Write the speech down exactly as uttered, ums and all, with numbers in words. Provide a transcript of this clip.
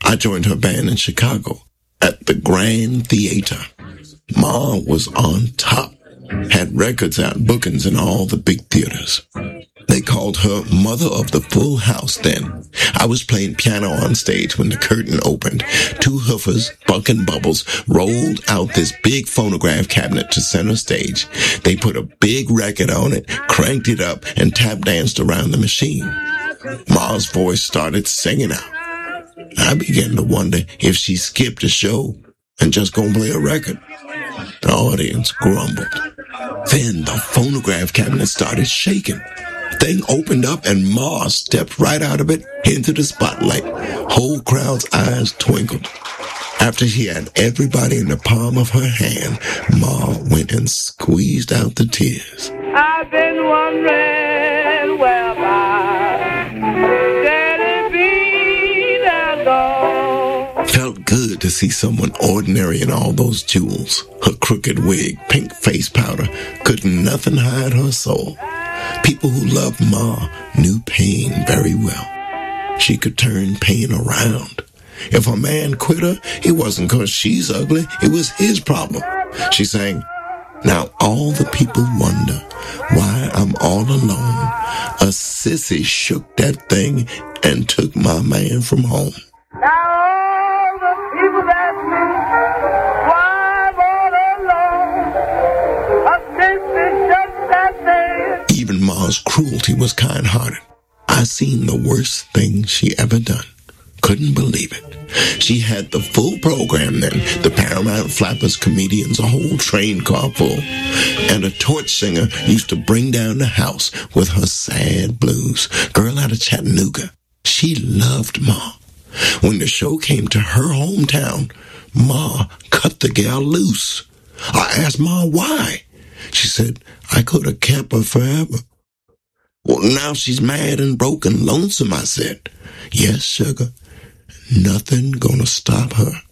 I joined her band in Chicago at the Grand Theater. Ma was on top, had records out, bookings in all the big theaters. They called her Mother of the Full House then. I was playing piano on stage when the curtain opened. Two hoofers, Bunk and Bubbles, rolled out this big phonograph cabinet to center stage. They put a big record on it, cranked it up, and tap danced around the machine. Ma's voice started singing out. I began to wonder if she skipped a show and just gonna play a record. The audience grumbled. Then the phonograph cabinet started shaking. Thing opened up and Ma stepped right out of it into the spotlight. Whole crowd's eyes twinkled. After she had everybody in the palm of her hand, Ma went and squeezed out the tears. I've been wondering where my daddy be now gone. Felt good to see someone ordinary in all those jewels. Her crooked wig, pink face powder, couldn't nothing hide her soul. People who loved Ma knew pain very well. She could turn pain around. If a man quit her, it wasn't 'cause she's ugly. It was his problem. She sang, "Now all the people wonder why I'm all alone. A sissy shook that thing and took my man from home." Now all the people ask me why I'm all alone. A sissy shook that thing. Even Ma's cruelty was kind-hearted. I seen the worst thing she ever done. Couldn't believe it. She had the full program then. The Paramount Flappers, comedians, a whole train car full. And a torch singer used to bring down the house with her sad blues. Girl out of Chattanooga. She loved Ma. When the show came to her hometown, Ma cut the gal loose. I asked Ma why. She said, I could have kept her forever. Well, now she's mad and broke and lonesome, I said. Yes, sugar. Nothing gonna stop her.